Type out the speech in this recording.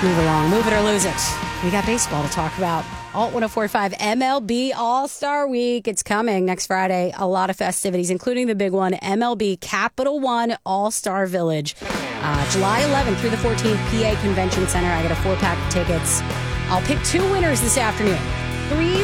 move along. Move it or lose it. We got baseball to talk about. Alt 104.5 MLB All-Star Week. It's coming next Friday. A lot of festivities, including the big one, MLB Capital One All-Star Village. July 11th through the 14th, PA Convention Center. I got a 4-pack of tickets. I'll pick 2 winners this afternoon. 3